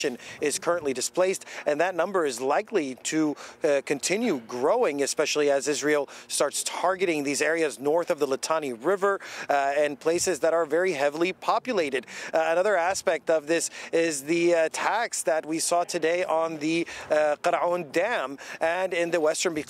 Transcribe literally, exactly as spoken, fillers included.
is currently displaced, and that number is likely to uh, continue growing, especially as Israel starts targeting these areas north of the Litani River uh, and places that are very heavily populated. Uh, another aspect of this is the attacks that we saw today on the uh, Qara'un Dam and in the western